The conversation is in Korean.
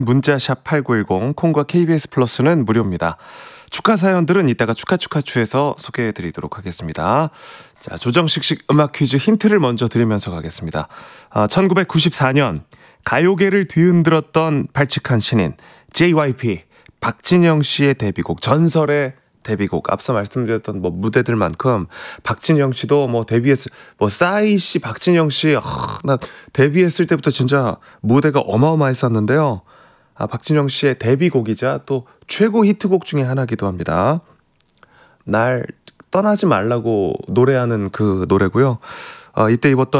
문자샵 8910, 콩과 KBS 플러스는 무료입니다. 축하 사연들은 이따가 축하추에서 소개해드리도록 하겠습니다. 자, 조정식식 음악 퀴즈 힌트를 먼저 드리면서 가겠습니다. 1994년 가요계를 뒤흔들었던 발칙한 신인 JYP 박진영 씨의 데뷔곡, 전설의 데뷔곡. 앞서 말씀드렸던 무대들만큼 박진영 씨도 싸이 씨, 박진영 씨, 나 데뷔했을 때부터 진짜 무대가 어마어마했었는데요. 박진영 씨의 데뷔곡이자 또 최고 히트곡 중에 하나이기도 합니다. 날 떠나지 말라고 노래하는 그 노래고요. 이때 입었던